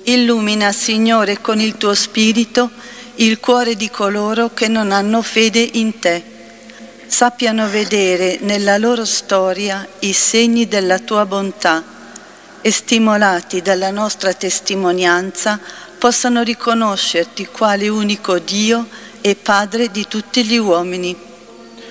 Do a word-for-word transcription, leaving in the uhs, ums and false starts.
Illumina, Signore, con il tuo Spirito il cuore di coloro che non hanno fede in te. Sappiano vedere nella loro storia i segni della tua bontà e, stimolati dalla nostra testimonianza, possano riconoscerti quale unico Dio e Padre di tutti gli uomini.